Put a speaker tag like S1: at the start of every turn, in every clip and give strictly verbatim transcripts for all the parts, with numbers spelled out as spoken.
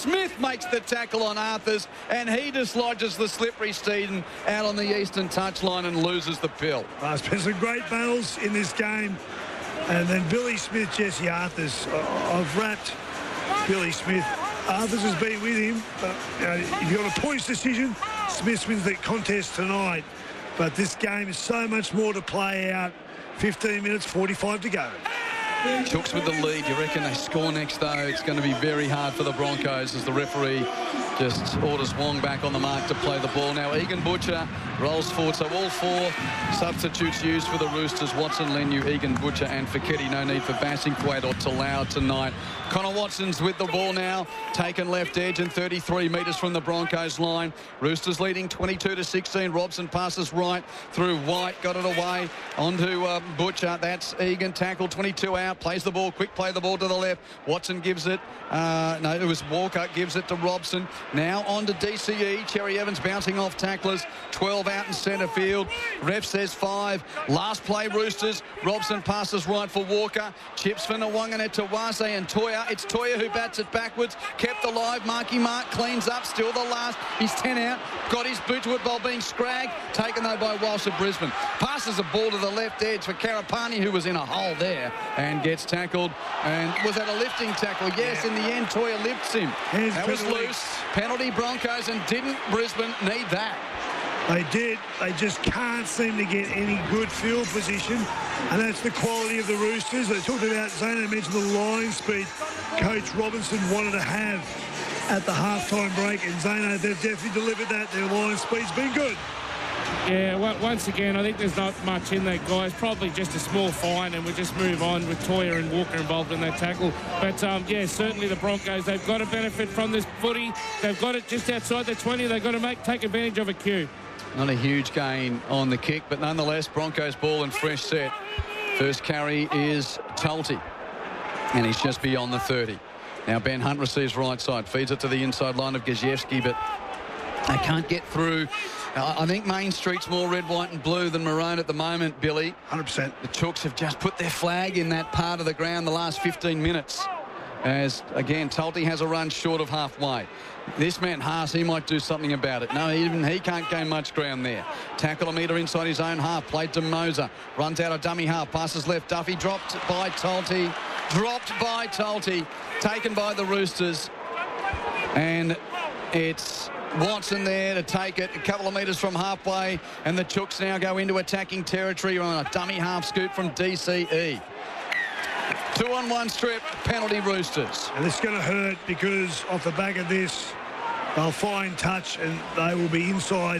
S1: Smith makes the tackle on Arthurs, and he dislodges the slippery Steeden out on the eastern touchline and loses the pill.
S2: Uh, there's been some great battles in this game. And then Billy Smith, Jesse Arthurs. Uh, I've wrapped Billy Smith. Arthurs has been with him. But, you know, if you've got a points decision, Smith wins the contest tonight. But this game is so much more to play out. fifteen minutes, forty-five to go.
S1: Chooks with the lead. You reckon they score next, though? It's going to be very hard for the Broncos as the referee just orders Wong back on the mark to play the ball. Now, Egan Butcher rolls forward. So all four substitutes used for the Roosters. Watson, Lenu, Egan Butcher and Feketi. No need for Bassingthwaite or Talau tonight. Connor Watson's with the ball now. Taken left edge and thirty-three metres from the Broncos line. Roosters leading twenty-two to sixteen. Robson passes right through White. Got it away onto uh, Butcher. That's Egan. Tackle twenty-two out. Plays the ball. Quick play the ball to the left. Watson gives it. Uh, no, it was Walker. Gives it to Robson. Now on to D C E. Cherry Evans bouncing off tacklers. twelve out in centre field. Ref says five. Last play Roosters. Robson passes right for Walker. Chips for Nwangana to Wase and Toya. It's Toya who bats it backwards. Kept alive. Marky Mark cleans up. Still the last. He's ten out. Got his boot to it while being scragged. Taken though by Walsh of Brisbane. Passes a ball to the left edge for Karapani, who was in a hole there and gets tackled. And was that a lifting tackle? Yes, in the end Toya lifts him.
S2: Here's
S1: that was
S2: penalty.
S1: loose. Penalty Broncos, and didn't Brisbane need that?
S2: They did. They just can't seem to get any good field position. And that's the quality of the Roosters. They talked about, Zano mentioned the line speed Coach Robinson wanted to have at the halftime break. And Zano, they've definitely delivered that. Their line speed's been good.
S3: Yeah, once again, I think there's not much in that, guys. Probably just a small fine, and we'll just move on with Toya and Walker involved in that tackle. But, um, yeah, certainly the Broncos, they've got to benefit from this footy. They've got it just outside the twenty. They've got to make take advantage of a cue.
S1: Not a huge gain on the kick, but nonetheless, Broncos ball and fresh set. First carry is Tulty, and he's just beyond the thirty. Now Ben Hunt receives right side, feeds it to the inside line of Gajewski, but they can't get through. I think Main Street's more red, white and blue than maroon at the moment, Billy.
S2: one hundred percent.
S1: The Chooks have just put their flag in that part of the ground the last fifteen minutes. As, again, Tulty has a run short of halfway. This man, Haas, he might do something about it. No, even he can't gain much ground there. Tackle a metre inside his own half. Played to Moser. Runs out a dummy half. Passes left. Duffy dropped by Tulty. Dropped by Tulty. Taken by the Roosters. And it's Watson there to take it a couple of metres from halfway. And the Chooks now go into attacking territory on a dummy half scoop from D C E. Two on one strip, penalty Roosters.
S2: And it's going to hurt because off the back of this, they'll find touch and they will be inside.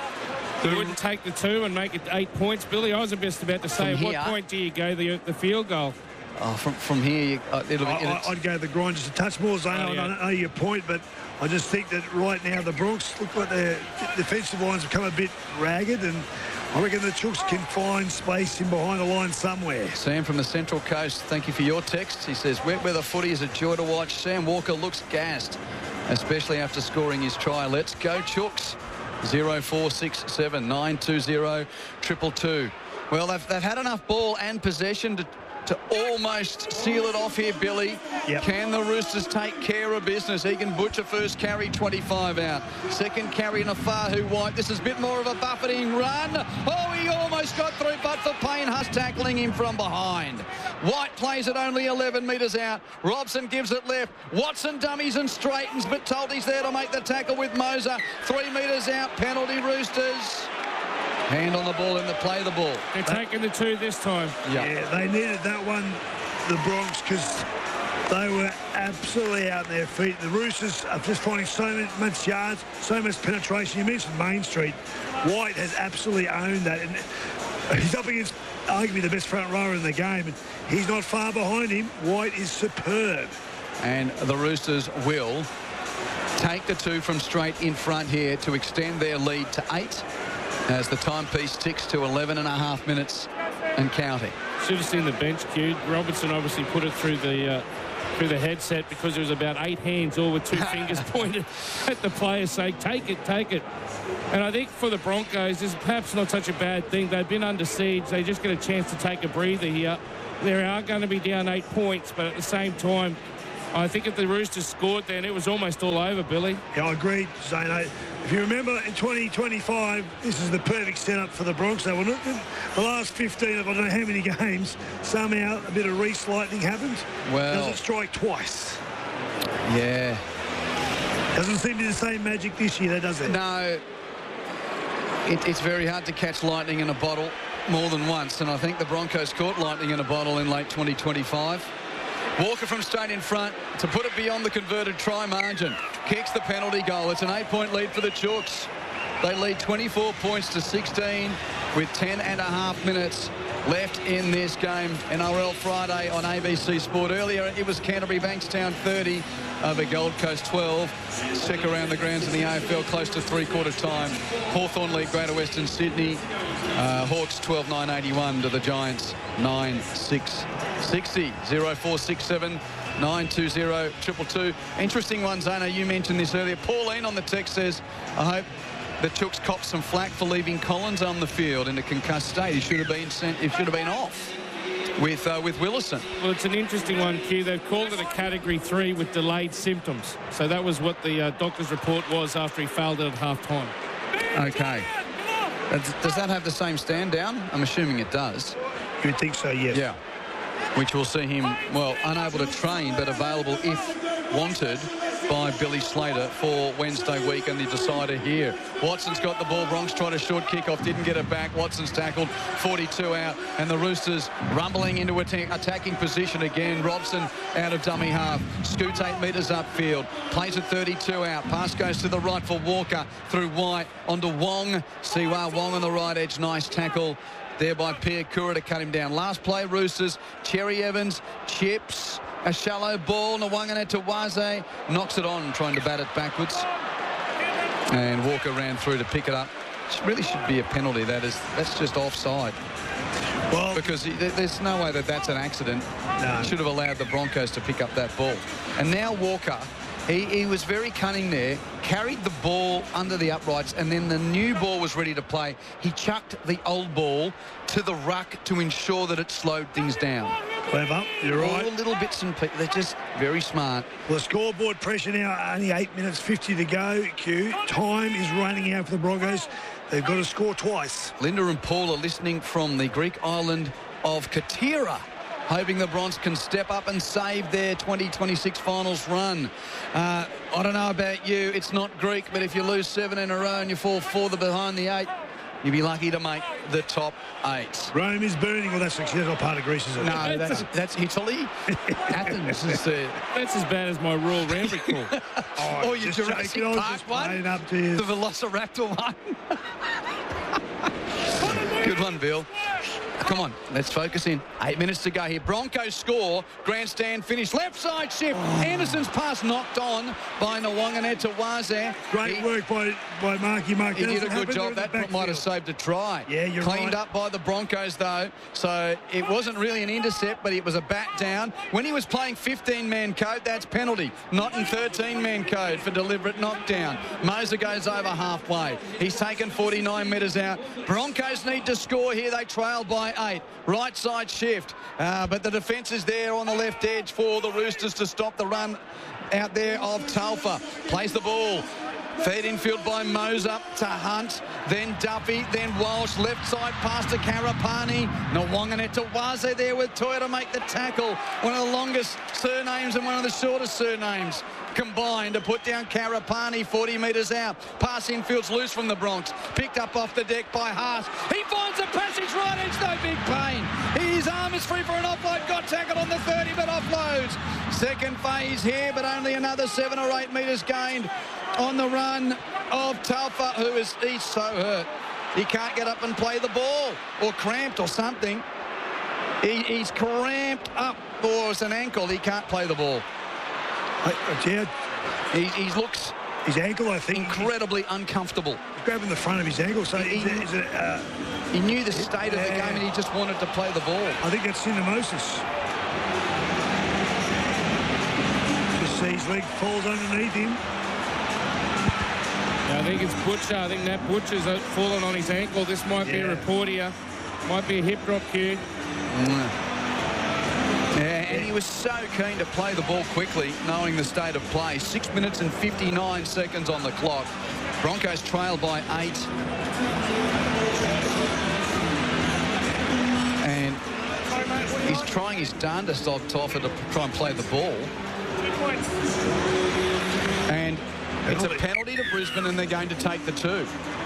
S3: They wouldn't take the two and make it eight points, Billy. I was just about to say, at what point do you go the, the field goal?
S1: Oh, from from here, you, uh, it'll be.
S2: I, I'd go the grind just a touch more, Zane.
S3: Oh, yeah.
S2: I don't know your point, but I just think that right now the Bronx look like their defensive lines have become a bit ragged, and I reckon the Chooks can find space in behind the line somewhere.
S1: Sam from the Central Coast, thank you for your text. He says, wet weather footy is a joy to watch. Sam Walker looks gassed, especially after scoring his try. Let's go Chooks. zero four six seven nine two zero triple two. Well, they've, they've had enough ball and possession to to almost seal it off here, Billy.
S2: Yep.
S1: Can the Roosters take care of business? Egan Butcher first carry, twenty-five out. Second carry, Nafahu White. This is a bit more of a buffeting run. Oh, he almost got through, but for Payne Huss tackling him from behind. White plays it only eleven metres out. Robson gives it left. Watson dummies and straightens, but Tulty's there to make the tackle with Moser. Three metres out, penalty Roosters. Hand on the ball and the play the ball.
S3: They're taking the two this time.
S1: Yeah,
S2: yeah they needed that one, the Bronx, because they were absolutely out on their feet. The Roosters are just finding so much yards, so much penetration. You mentioned Main Street. White has absolutely owned that. And he's up against arguably the best front rower in the game, and he's not far behind him. White is superb.
S1: And the Roosters will take the two from straight in front here to extend their lead to eight as the timepiece ticks to eleven and a half minutes and counting.
S3: Should have seen the bench queued. Robertson obviously put it through the uh, through the headset because there was about eight hands, all with two fingers pointed at the player saying, take it, take it. And I think for the Broncos, this is perhaps not such a bad thing. They've been under siege. They just get a chance to take a breather here. They are going to be down eight points, but at the same time, I think if the Roosters scored then, it was almost all over, Billy.
S2: Yeah, I agree, Zano. If you remember, in twenty twenty-five, this is the perfect setup for the Bronx. They were not, the last fifteen of I don't know how many games, somehow a bit of Reese lightning happened.
S1: Well,
S2: does it strike twice?
S1: Yeah.
S2: Doesn't seem to be the same magic this year, though, does it?
S1: No. It, it's very hard to catch lightning in a bottle more than once, and I think the Broncos caught lightning in a bottle in late twenty twenty-five. Walker from straight in front to put it beyond the converted try margin. Kicks the penalty goal. It's an eight-point lead for the Chooks. They lead twenty-four points to sixteen with ten and a half minutes left in this game. N R L Friday on A B C Sport. Earlier, it was Canterbury Bankstown thirty over Gold Coast twelve. Sick around the grounds in the A F L, close to three-quarter time. Hawthorn lead Greater Western Sydney. Uh, Hawks twelve nine eighty-one to the Giants nine six sixty. oh four six seven nine two zero two two. Interesting one, Zano. You mentioned this earlier. Pauline on the text says, I hope the Chooks copped some flack for leaving Collins on the field in a concussed state. He should have been sent. He should have been off with uh, with Willison.
S3: Well, it's an interesting one, Q. They've called it a category three with delayed symptoms. So that was what the uh, doctor's report was after he failed it at half time.
S1: Okay. Does that have the same stand down? I'm assuming it does.
S2: You'd think so, yes.
S1: Yeah. Which will see him, well, unable to train, but available if wanted by Billy Slater for Wednesday week and the decider here. Watson's got the ball. Bronx tried a short kickoff, didn't get it back. Watson's tackled, forty-two out, and the Roosters rumbling into attack, attacking position again. Robson out of dummy half, scoots eight metres upfield, plays at thirty-two out. Pass goes to the right for Walker through White onto Wong. Siwa Wong on the right edge, nice tackle there by Pierre Kura to cut him down. Last play, Roosters. Cherry Evans chips a shallow ball. Nwangane Tawaze knocks it on, trying to bat it backwards. And Walker ran through to pick it up. It really should be a penalty. That is, that's just offside. Well, because he, there's no way that that's an accident. No. Should have allowed the Broncos to pick up that ball. And now Walker, he, he was very cunning there, carried the ball under the uprights, and then the new ball was ready to play. He chucked the old ball to the ruck to ensure that it slowed things down.
S2: Clever, you're right.
S1: All little bits and pieces. They're just very smart.
S2: Well, the scoreboard pressure now, only eight minutes fifty to go. Q. Time is running out for the Broncos. They've got to score twice.
S1: Linda and Paul are listening from the Greek island of Katira, hoping the Bronx can step up and save their twenty twenty-six finals run. Uh, I don't know about you. It's not Greek, but if you lose seven in a row and you fall further behind the eight, you'd be lucky to make the top eight.
S2: Rome is burning. Well, that's actually not part of Greece, is it?
S1: No, that's, that's Italy. Athens is the...
S3: That's as bad as my Royal Rambouillet call.
S1: Oh, or your Jurassic Park one.
S2: Up to you.
S1: The Velociraptor one. Good one, Bill. Come on, let's focus in. Eight minutes to go here. Broncos score. Grandstand finish. Left side shift. Oh. Anderson's pass knocked on by Nwangane Tawaze.
S2: Great he, work by, by Marky Mark.
S1: He did a good job. That might have saved a try.
S2: Yeah, you're
S1: Cleaned
S2: right.
S1: up by the Broncos, though. So it wasn't really an intercept, but it was a bat down. When he was playing fifteen-man code, that's penalty. Not in thirteen-man code for deliberate knockdown. Moser goes over halfway. He's taken forty-nine metres out. Broncos need to score here. They trail by eight. Right side shift. Uh, but the defence is there on the left edge for the Roosters to stop the run out there of Talfa. Plays the ball. Fed infield by Moser to Hunt, then Duffy, then Walsh, left side pass to Karapani. Nwangane Tawaze there with Toya to make the tackle. One of the longest surnames and one of the shortest surnames combined to put down Karapani forty metres out. Pass infield's loose from the Bronx. Picked up off the deck by Haas. He finds a passage right edge, no big pain. His arm is free for an offload. Got tackled on the thirty, but offloads. Second phase here, but only another seven or eight metres gained on the run of Talfa, who is he's so hurt. He can't get up and play the ball, or cramped or something. He, he's cramped up, or it's an ankle. He can't play the ball.
S2: I, yeah.
S1: He, he looks
S2: his ankle, I think,
S1: incredibly uncomfortable.
S2: He's grabbing the front of his ankle, so
S1: he,
S2: is it, is it, uh,
S1: he knew the state yeah. of the game, and he just wanted to play the ball.
S2: I think that's syndesmosis. Just see his leg falls underneath him.
S3: I think it's Butcher. I think that Butcher's fallen on his ankle. This might yeah. be a report here. Might be a hip drop here.
S1: Mm. Yeah, and And he was so keen to play the ball quickly, knowing the state of play. Six minutes and fifty-nine seconds on the clock. Broncos trail by eight. And he's trying his darndest off Toffa to try and play the ball. And it's a penalty to Brisbane, and they're going to take the two.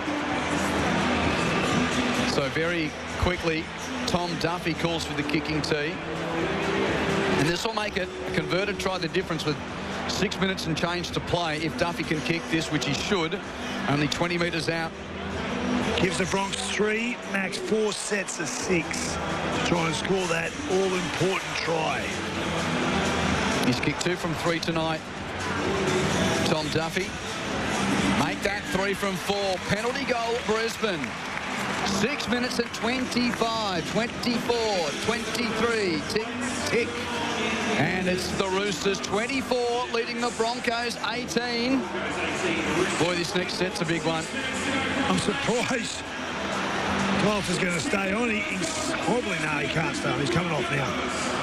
S1: So very quickly, Tom Duffy calls for the kicking tee. And this will make it a converted try, the difference with six minutes and change to play. If Duffy can kick this, which he should, only twenty metres out.
S2: Gives the Bronx three, max four sets of six to try and score that all-important try.
S1: He's kicked two from three tonight. Tom Duffy. Make that three from four. Penalty goal, Brisbane. Six minutes and twenty-five, twenty-four, twenty-three. Tick, tick. And it's the Roosters twenty-four, leading the Broncos eighteen. Boy, this next set's a big one.
S2: I'm surprised Golf is going to stay on. He, he's probably, no, he can't stay on. He's coming off now.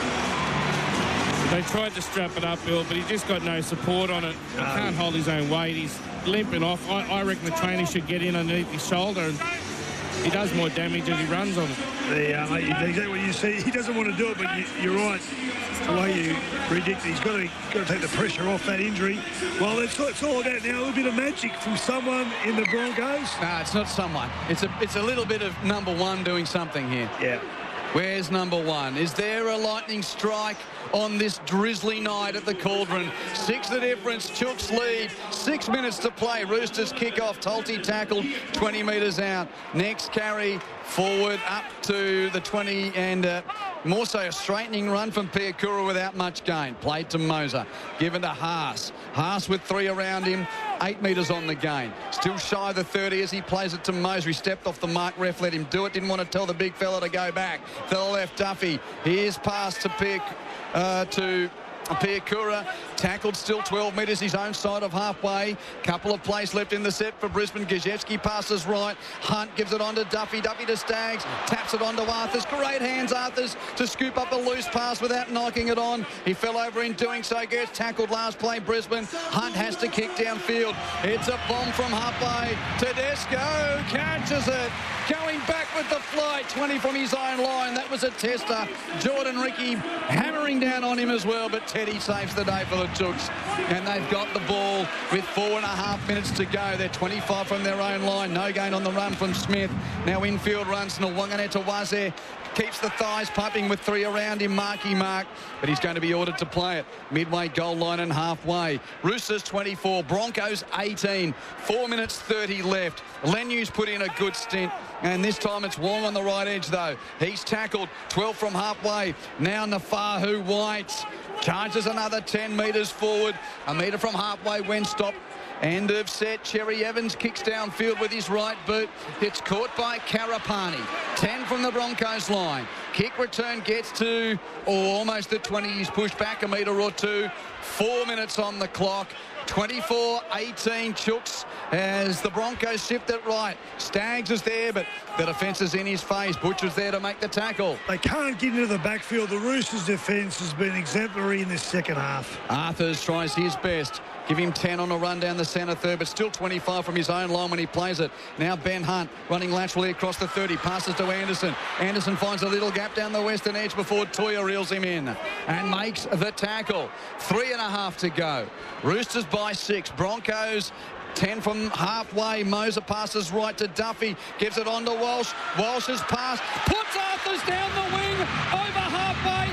S3: They tried to strap it up, Bill, but he just got no support on it. He can't hold his own weight. He's limping off. I, I reckon the trainer should get in underneath his shoulder, and he does more damage as he runs on it.
S2: Yeah, mate, exactly what you see. He doesn't want to do it, but you, you're right. The way you predict it, he's got to, got to take the pressure off that injury. Well, it's, it's all about now a little bit of magic from someone in the Broncos.
S1: No, it's not someone. It's a, it's a little bit of number one doing something here.
S2: Yeah.
S1: Where's number one? Is there a lightning strike on this drizzly night at the Cauldron? Six the difference. Chooks lead. Six minutes to play. Roosters kick off. Tolte tackled twenty metres out. Next carry forward up to the twenty, and uh, more so a straightening run from Piakura without much gain. Played to Moser. Given to Haas. Haas with three around him. Eight metres on the gain. Still shy of the thirty as he plays it to Moser. He stepped off the mark. Ref let him do it. Didn't want to tell the big fella to go back. Fella left Duffy. Here's pass to Piak, uh, to Piakura. Tackled still twelve metres his own side of halfway. Couple of plays left in the set for Brisbane. Gajewski passes right. Hunt gives it on to Duffy. Duffy to Staggs. Taps it on to Arthurs. Great hands, Arthurs, to scoop up a loose pass without knocking it on. He fell over in doing so. Gets tackled last play, Brisbane. Hunt has to kick downfield. It's a bomb from halfway. Tedesco catches it. Going back with the flight. twenty from his own line. That was a tester. Jordan Ricky hammering down on him as well, but Teddy saves the day for the Chooks. And they've got the ball with four and a half minutes to go. They're twenty-five from their own line. No gain on the run from Smith. Now infield runs. Nwangane keeps the thighs pumping with three around him. Marky Mark, but he's going to be ordered to play it. Midway goal line and halfway. Roosters twenty-four, Broncos eighteen. Four minutes thirty left. Lenyu's put in a good stint, and this time it's Wong on the right edge though. He's tackled. twelve from halfway. Now Nafahu White charges another ten metres forward. A metre from halfway when stopped. End of set. Cherry Evans kicks downfield with his right boot. It's caught by Karapani. ten from the Broncos line. Kick return gets to oh, almost the twenty. He's pushed back a metre or two. Four minutes on the clock. twenty-four eighteen Chooks as the Broncos shift it right. Staggs is there, but the defence is in his face. Butcher's there to make the tackle.
S2: They can't get into the backfield. The Roosters' defence has been exemplary in this second half.
S1: Arthurs tries his best. Give him ten on a run down the centre third, but still twenty-five from his own line when he plays it. Now Ben Hunt running laterally across the thirty. Passes to Anderson. Anderson finds a little gap down the western edge before Toya reels him in and makes the tackle. Three and a half to go. Roosters by six. Broncos ten from halfway. Moser passes right to Duffy. Gives it on to Walsh. Walsh's pass puts Arthurs down the wing over halfway.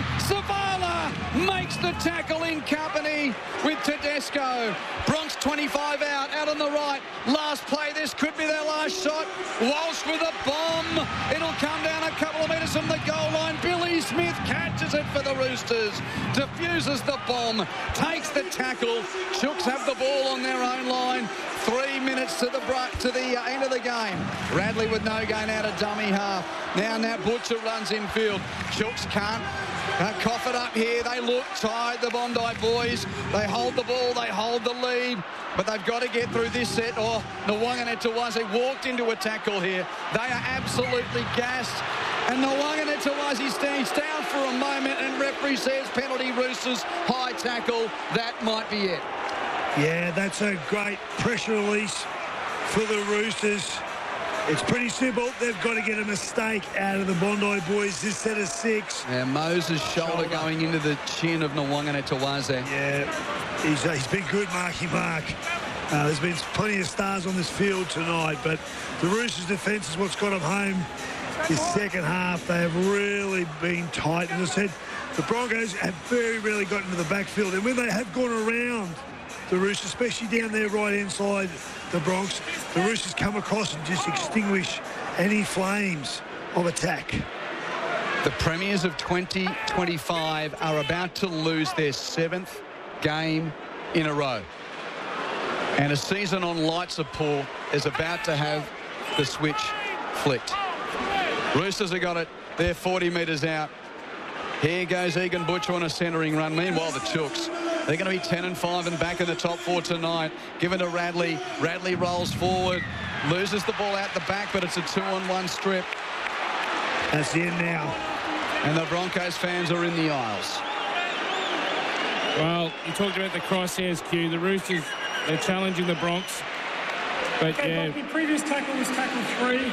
S1: Savala makes the tackle in company with Tedesco. Bronx twenty-five out, out on the right. Last play, this could be their last shot. Walsh with a bomb. It'll come down a couple of metres from the goal line. Billy Smith catches it for the Roosters. Diffuses the bomb. Takes the tackle. Chooks have the ball on their own line. Three minutes to the to the uh, end of the game. Radley with no gain out of dummy half. Now Nat Butcher runs infield. Chooks can't uh, cough it up here. They look tired, the Bondi boys. They hold the ball. They hold the lead. But they've got to get through this set. Oh, Nwangane walked into a tackle here. They are absolutely gassed. And Nawaqanitawase stands down for a moment, and referee says penalty, Roosters, high tackle. That might be it.
S2: Yeah, that's a great pressure release for the Roosters. It's pretty simple. They've got to get a mistake out of the Bondi boys this set of six.
S1: Yeah, Moses' shoulder, shoulder going into the chin of Nawaqanitawase.
S2: Yeah, he's, uh, he's been good, Marky Mark. Uh, there's been plenty of stars on this field tonight, but the Roosters' defence is what's got them home this second half. They have really been tight. As I said, the Broncos have very rarely got into the backfield, and when they have gone around the Roosters, especially down their right-hand side, the Bronx, the Roosters come across and just extinguish any flames of attack.
S1: The premiers of twenty twenty-five are about to lose their seventh game in a row. And a season on light support is about to have the switch flicked. Roosters have got it. They're forty metres out. Here goes Egan Butcher on a centering run. Meanwhile, the Chooks, they're going to be ten and five and back in the top four tonight. Given to Radley. Radley rolls forward, loses the ball out the back, but it's a two-on-one strip.
S2: That's the end now.
S1: And the Broncos fans are in the aisles.
S3: Well, you talked about the crosshairs, Q. The Roosters, they're challenging the Bronx. But,
S4: okay,
S3: yeah.
S4: The previous tackle was tackle three.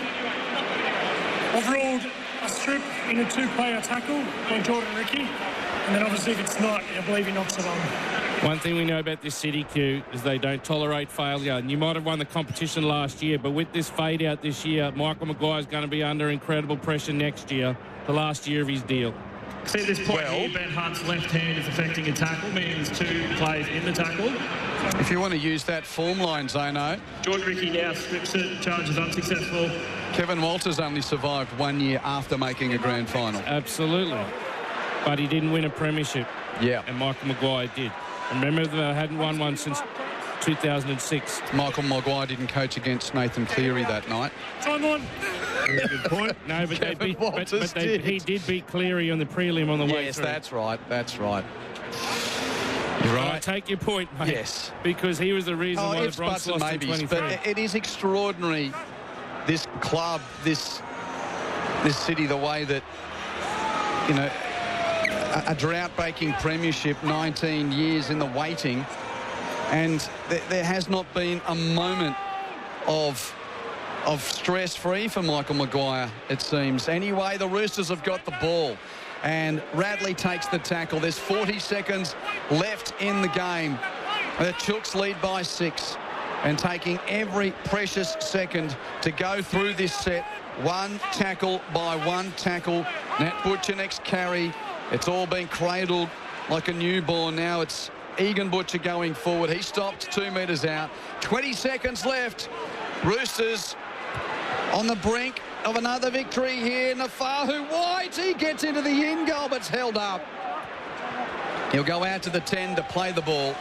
S4: I've ruled a strip in a two-player tackle by Jordan Ricky. And then obviously if it's not, I believe he knocks it on.
S3: One thing we know about this city, Q, is they don't tolerate failure. And you might have won the competition last year, but with this fade out this year, Michael Maguire's going to be under incredible pressure next year, the last year of his deal.
S5: See, at this point
S1: well,
S5: here, Ben Hunt's left hand is affecting a tackle, meaning there's two plays in the tackle.
S1: If you want to use that form line, Zano.
S5: Jordan Ricky now strips it, charges unsuccessful.
S1: Kevin Walters only survived one year after making a grand final.
S3: Absolutely. But he didn't win a premiership.
S1: Yeah.
S3: And Michael Maguire did. Remember, they hadn't won one since two thousand six.
S1: Michael Maguire didn't coach against Nathan Cleary that night.
S4: Time on.
S2: Very good point.
S3: No, but, they beat, but,
S1: Walters
S3: but they,
S1: did.
S3: he did beat Cleary on the prelim on the way
S1: Yes,
S3: through.
S1: that's right. That's right. You're
S3: I
S1: right.
S3: take your point, mate.
S1: Yes.
S3: Because he was the reason
S1: Oh,
S3: why the
S1: ifs,
S3: Bronx
S1: buts and
S3: lost in
S1: maybes,
S3: twenty-three.
S1: but it is extraordinary, this club, this this city, the way that, you know, a, a drought-breaking premiership, nineteen years in the waiting, and th there has not been a moment of of stress-free for Michael Maguire, it seems. Anyway, the Roosters have got the ball, and Radley takes the tackle. There's forty seconds left in the game. The Chooks lead by six, and taking every precious second to go through this set, one tackle by one tackle. Nat Butcher next carry. It's all been cradled like a newborn. Now it's Egan Butcher going forward. He stopped two metres out. twenty seconds left. Roosters on the brink of another victory here. Nafahu White, he gets into the in goal, but it's held up. He'll go out to the ten to play the ball.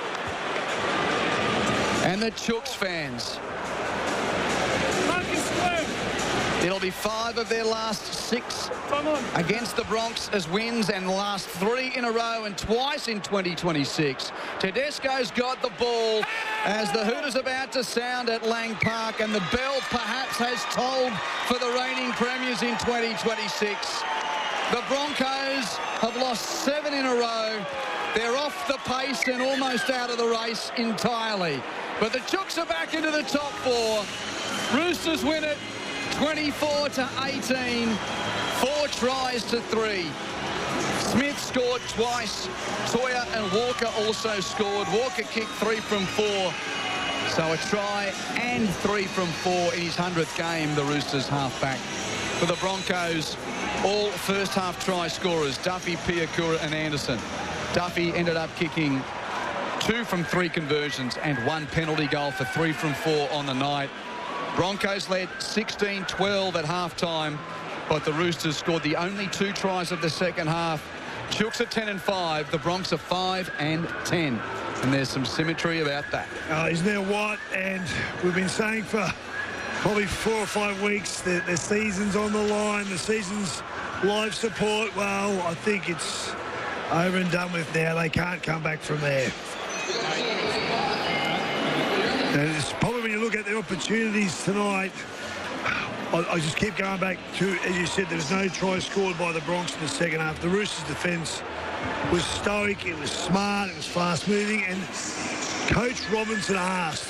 S1: And the Chooks fans,
S4: Marcus Square.
S1: it'll be five of their last six
S4: Time on.
S1: against the Bronx as wins, and last three in a row and twice in twenty twenty-six. Tedesco's got the ball as the Hooters about to sound at Lang Park, and the bell perhaps has tolled for the reigning premiers in twenty twenty-six. The Broncos have lost seven in a row. They're off the pace and almost out of the race entirely. But the Chooks are back into the top four. Roosters win it twenty-four to eighteen. Four tries to three. Smith scored twice. Toya and Walker also scored. Walker kicked three from four. So a try and three from four in his hundredth game, the Roosters halfback. For the Broncos, all first half try scorers, Duffy, Piakura and Anderson. Duffy ended up kicking two from three conversions and one penalty goal for three from four on the night. Broncos led sixteen twelve at halftime, but the Roosters scored the only two tries of the second half. Chooks are ten and five, the Bronx are five and ten. And there's some symmetry about that.
S2: Uh, isn't there what? And we've been saying for probably four or five weeks that the season's on the line, the season's live support. Well, I think it's over and done with now. They can't come back from there. And it's probably when you look at the opportunities tonight, I, I just keep going back to, as you said, there was no try scored by the Bronx in the second half. The Roosters' defence was stoic, it was smart, it was fast moving, and Coach Robinson asked,